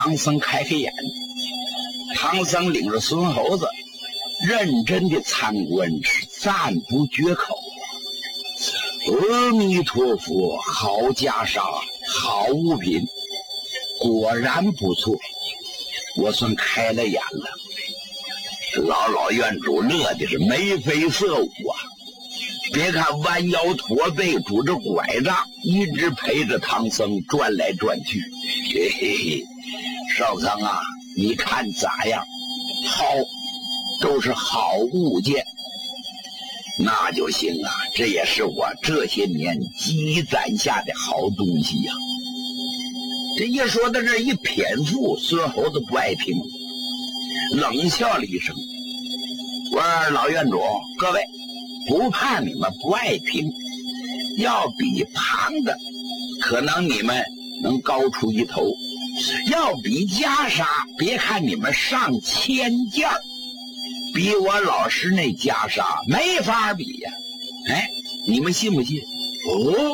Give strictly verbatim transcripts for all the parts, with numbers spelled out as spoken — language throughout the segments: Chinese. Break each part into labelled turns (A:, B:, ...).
A: 唐僧开开眼。唐僧领着孙猴子认真的参观，是赞不绝口。阿弥陀佛，好袈裟，好物品，果然不错，我算开了眼了。老老院主乐的是眉飞色舞啊！别看弯腰驼背，拄着拐杖，一直陪着唐僧转来转去。嘿嘿嘿，少僧啊，你看咋样？好，都是好物件。那就行啊，这也是我这些年积攒下的好东西呀、啊。这一说到这一偏腹，孙猴子不爱听，冷笑了一声：“我说老院主，各位，不怕你们不爱听，要比旁的，可能你们能高出一头；要比袈裟，别看你们上千件儿。”比我老师那袈裟没法比呀、啊！哎，你们信不信？哦，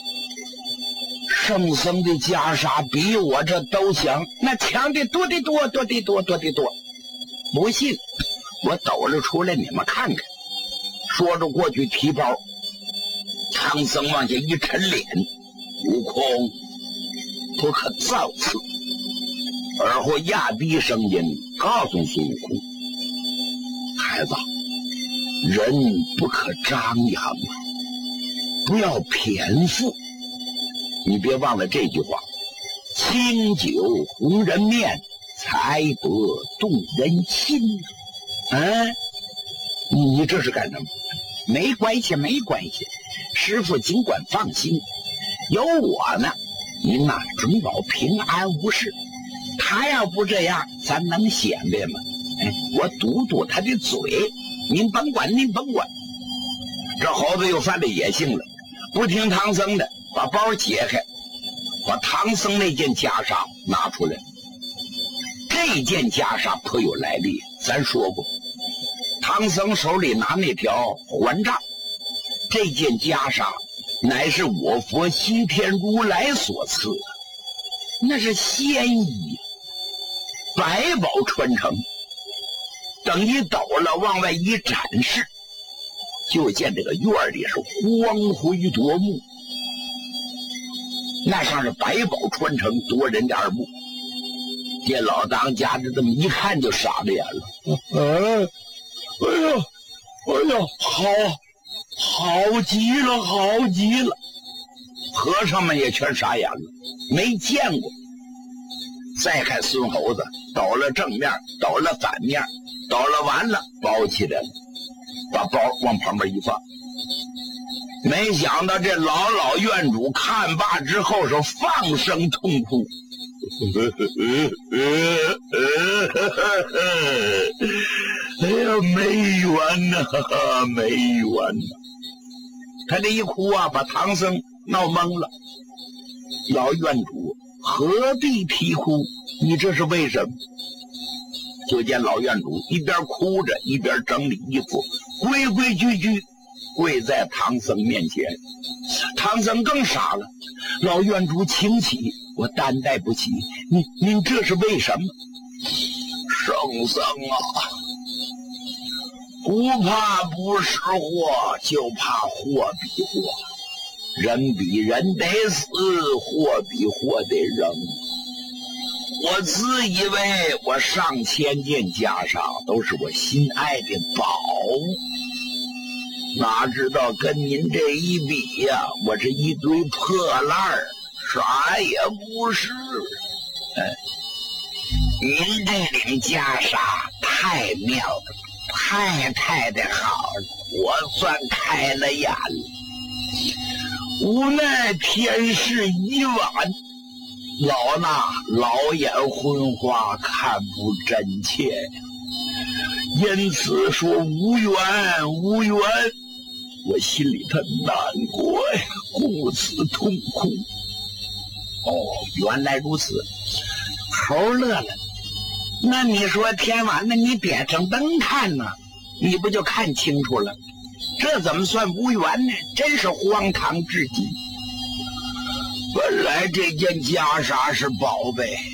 A: 圣僧的袈裟比我这都强，那强的多得多，多得多，多得多。不信，我抖了出来，你们看看。说着过去提包，唐僧往下一沉脸，悟空不可造次。而后压低声音告诉孙悟空。孩子，人不可张扬啊，不要偏负。你别忘了这句话：清酒红人面，才得动人心。嗯，你这是干什么？没关系，没关系，师父尽管放心，有我呢，您呐准保平安无事。他要不这样，咱能显摆吗？哎，我堵堵他的嘴，您甭管，您甭管。这猴子又犯了野性了，不听唐僧的，把包解开，把唐僧那件袈裟拿出来。这件袈裟颇有来历，咱说过，唐僧手里拿那条环杖，这件袈裟乃是我佛西天如来所赐的，那是仙衣，百宝穿成。等一抖了，往外一展示，就见这个院里是光辉夺目，那上是百宝穿成，夺人的耳目。这老当家的这么一看就傻了眼了。哎，哎呀，哎呀，好，好极了，好极了！和尚们也全傻眼了，没见过。再看孙猴子，抖了正面，抖了反面。抖了完了，包起来了，把包往旁边一放。没想到这老老院主看罢之后是放声痛哭。哎呀，没缘呐、啊，没缘呐、啊！他这一哭啊，把唐僧闹懵了。老院主何必啼哭？你这是为什么？就见老院主一边哭着一边整理衣服，规规矩矩跪在唐僧面前。唐僧更傻了，老院主请起，我担待不起，您您这是为什么？圣僧啊，不怕不是祸，就怕祸比祸，人比人得死，祸比祸得扔。我自以为我上千件袈裟都是我心爱的宝物，哪知道跟您这一比呀、啊，我这一堆破烂儿，啥也不是。哎，您这顶袈裟太妙了，太太的好了，我算开了眼了。无奈天事已晚。老衲老眼昏花，看不真切呀，因此说无缘无缘，我心里头难过呀，故此痛哭。哦，原来如此，猴乐了。那你说天晚了，你点上灯看呢，你不就看清楚了？这怎么算无缘呢？真是荒唐至极。本来这件袈裟是宝贝，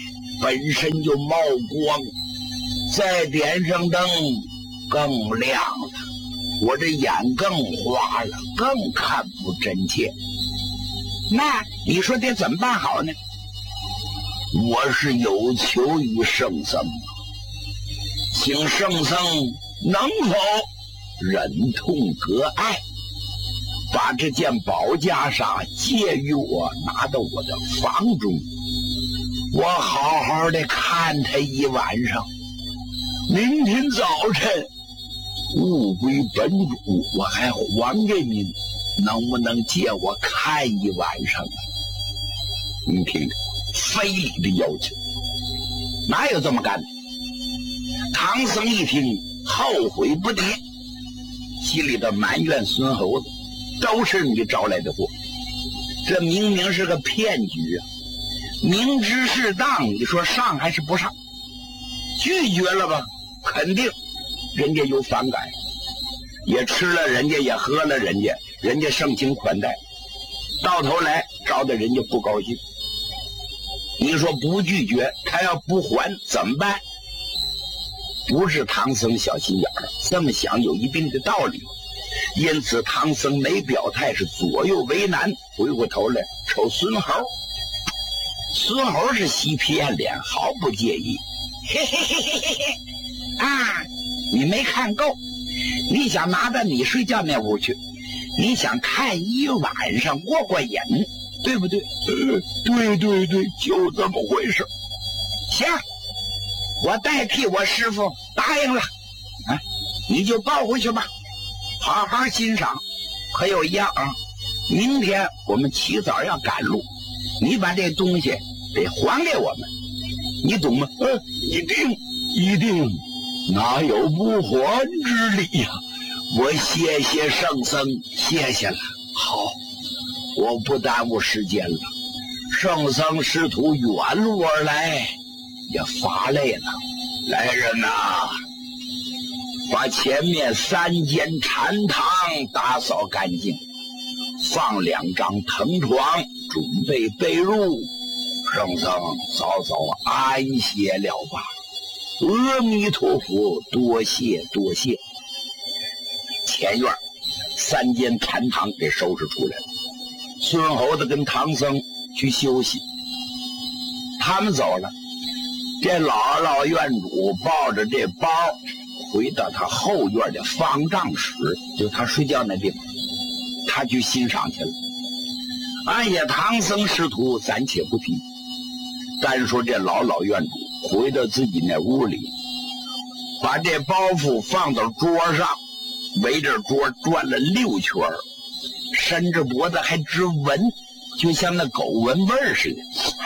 A: 本身就冒光，再点上灯更亮了，我这眼更花了，更看不真切。那你说得怎么办好呢？我是有求于圣僧，请圣僧能否忍痛割爱，把这件宝袈裟借予我，拿到我的房中，我好好的看他一晚上，明天早晨物归本主，我还还给您，能不能借我看一晚上啊？你听着，非礼的要求，哪有这么干的？唐僧一听后悔不迭，心里头埋怨孙猴子，都是你招来的祸，这明明是个骗局啊！明知是当，你说上还是不上？拒绝了吧，肯定人家有反感，也吃了人家，也喝了人家，人家盛情款待，到头来招得人家不高兴。你说不拒绝，他要不还怎么办？不是唐僧小心眼儿，这么想有一定的道理。因此唐僧没表态，是左右为难，回过头来瞅孙猴。孙猴是嬉皮笑脸，毫不介意。嘿嘿嘿嘿嘿嘿啊，你没看够，你想拿到你睡觉那屋去，你想看一晚上过过瘾，对不对？呃，对对对，就这么回事。行，我代替我师父答应了，啊，你就抱回去吧，好好欣赏。可有一样啊，明天我们起早要赶路，你把这东西得还给我们，你懂吗？呃，一定一定，哪有不还之理呀？我谢谢圣僧，谢谢了。好，我不耽误时间了。圣僧师徒远路而来，也乏累了。来人呐，把前面三间禅堂打扫干净，放两张藤床，准备被褥。圣僧早早安歇了吧。阿弥陀佛，多谢多谢。前院三间禅堂给收拾出来了，孙猴子跟唐僧去休息。他们走了，这老老院主抱着这包回到他后院的方丈室，就他睡觉那地方，他去欣赏去了。按下唐僧师徒暂且不提，单说这老老院主回到自己那屋里，把这包袱放到桌上，围着桌转了六圈，伸着脖子还直闻，就像那狗闻味儿似的。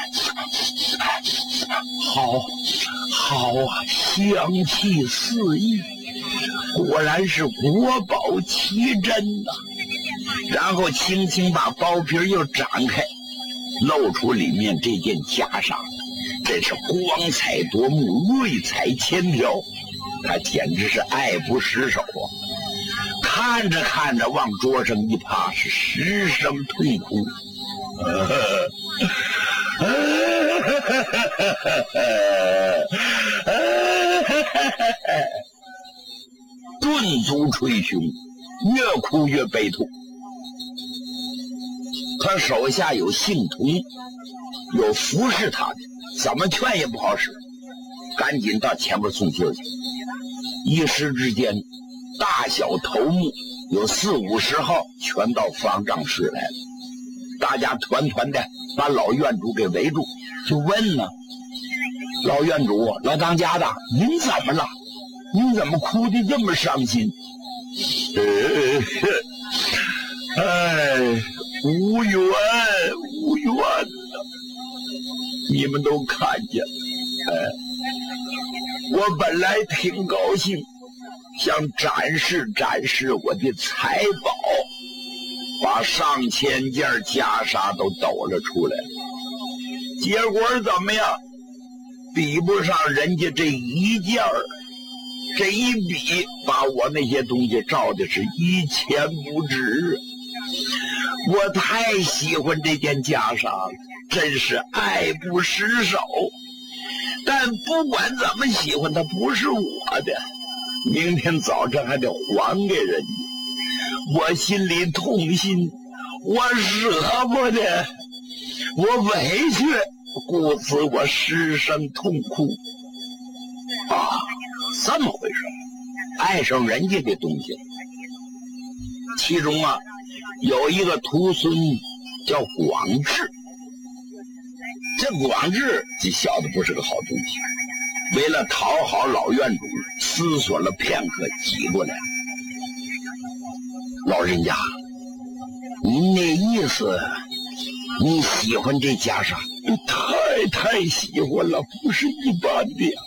A: 好好啊，香气四溢，果然是国宝奇珍呐、啊。然后轻轻把包皮又展开，露出里面这件袈裟，真是光彩夺目，瑞彩千条，他简直是爱不释手啊！看着看着往桌上一趴，是失声痛哭。顿足捶胸，越哭越悲痛。他手下有信童，有服侍他的，怎么劝也不好使，赶紧到前面送信去。一时之间，大小头目有四五十号全到方丈室来了，大家团团的把老院主给围住，就问呢：老院主，老当家的，您怎么了？您怎么哭得这么伤心？呃，哎，无缘无缘呐，你们都看见了。哎，我本来挺高兴，想展示展示我的财宝，把上千件袈裟都抖了出来，结果怎么样？比不上人家这一件儿，这一比把我那些东西照的是一钱不值。我太喜欢这件袈裟了，真是爱不释手。 但不管怎么喜欢，它不是我的。明天早晨还得还给人家，我心里痛心，我舍不得，我委屈，故此我失声痛哭。啊，这么回事，爱上人家的东西。其中啊，有一个徒孙叫广志。这广志就晓得不是个好东西，为了讨好老院主，思索了片刻，挤过来。老人家，您那意思，你喜欢这袈裟？太太喜欢了，不是一般的呀。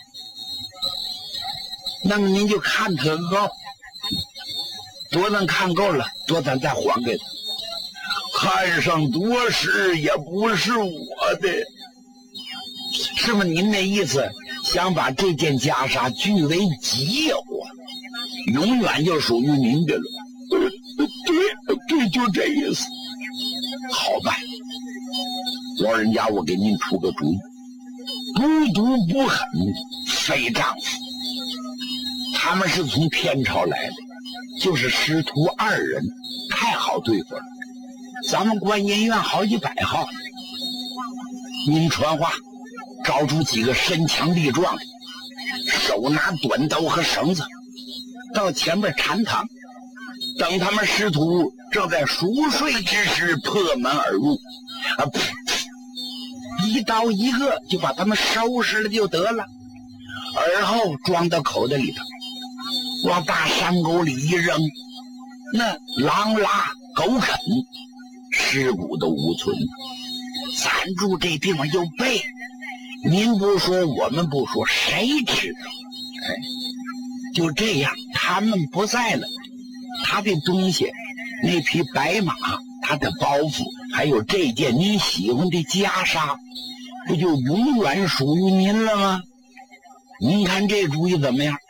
A: 那么您就看他够，多能看够了，多咱再还给他。看上多时也不是我的，是吗？您那意思想把这件袈裟据为己有啊，永远就属于您的了。对对，就这意思。好办，老人家，我给您出个主意，不毒不狠，非丈夫。他们是从天朝来的，就是师徒二人，太好对付了。咱们观音院好几百号，您传话，找出几个身强力壮的，手拿短刀和绳子，到前面禅堂，等他们师徒正在熟睡之时破门而入，啊，一刀一个就把他们收拾了就得了，而后装到口袋里头，往大山沟里一扔，那狼拉狗啃，尸骨都无存。咱住这地方又背，您不说我们不说，谁知道？哎，就这样，他们不在了，他的东西，那匹白马，他的包袱，还有这件您喜欢的袈裟，不就永远属于您了吗？您看这主意怎么样？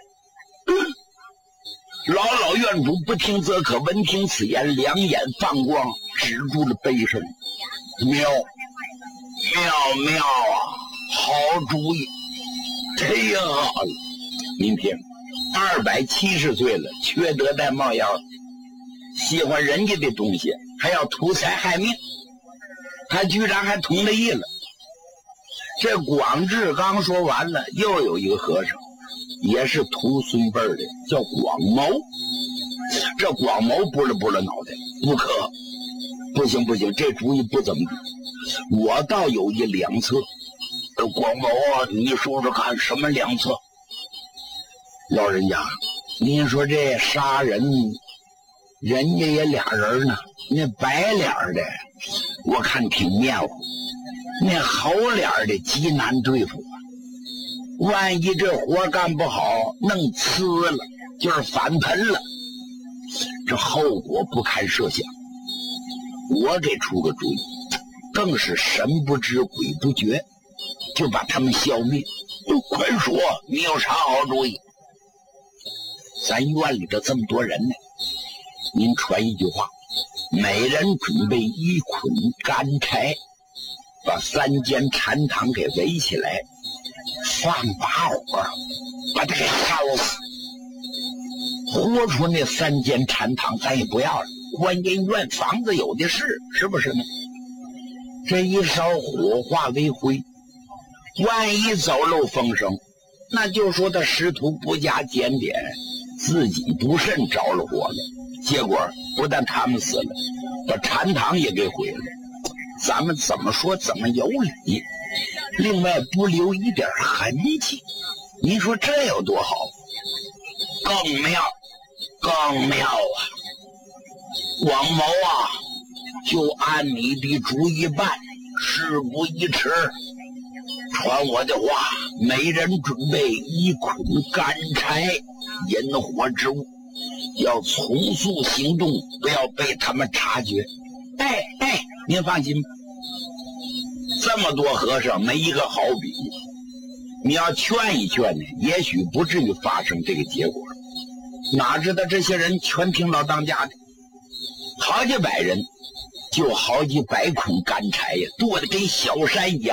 A: 老老院主不听则可，闻听此言，两眼放光，止住了悲声。妙妙妙啊，好主意，太好了！明天二百七十岁了，缺德带冒烟，喜欢人家的东西，还要图财害命，他居然还同了意了。这广志刚说完了，又有一个和尚，也是徒孙辈的，叫广谋。这广谋拨了拨了脑袋，不可，不行不行，这主意不怎么地。我倒有一良策。广谋啊，你说说看，什么良策？老人家，您说这杀人，人家也俩人呢，那白脸的我看挺面糊，那猴脸的极难对付啊。万一这活干不好，弄呲了，就是反盆了，这后果不堪设想。我给出个主意，更是神不知鬼不觉，就把他们消灭。快说，你有啥好主意？咱院里头这么多人呢，您传一句话，每人准备一捆干柴，把三间禅堂给围起来，放把火，把它给烧死。豁出那三间禅堂咱也不要了，观音院房子有的是，是不是呢？这一烧，火化为灰，万一走漏风声，那就说他师徒不加检点，自己不慎着了火了，结果不但他们死了，把禅堂也给毁了。咱们怎么说怎么有理，另外不留一点痕迹，您说这有多好？更妙，更妙啊！广谋啊，就按你的主意办，事不宜迟。传我的话，每人准备一捆干柴，引火之物，要从速行动，不要被他们察觉。哎哎，您放心，这么多和尚没一个好比，你要劝一劝呢，也许不至于发生这个结果。哪知道这些人全听老当家的，好几百人，就好几百捆干柴呀，多得跟小山一样，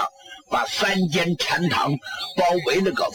A: 把三间禅堂包围了个